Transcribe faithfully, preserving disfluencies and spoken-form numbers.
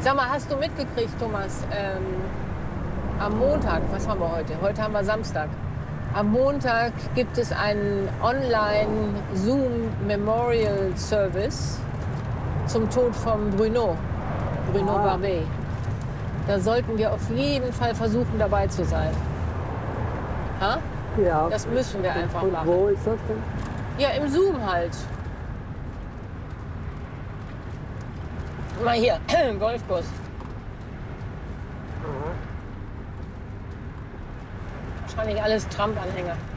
Sag mal, hast du mitgekriegt, Thomas, ähm, am Montag, was haben wir heute? Heute haben wir Samstag. Am Montag gibt es einen Online-Zoom-Memorial-Service zum Tod von Bruno, Bruno Ah. Barbet. Da sollten wir auf jeden Fall versuchen, dabei zu sein. Ha? Ja. Das müssen wir einfach Und machen. wo ist das denn? Ja, im Zoom halt. Mal hier, Golfkurs. Wahrscheinlich alles Trump-Anhänger.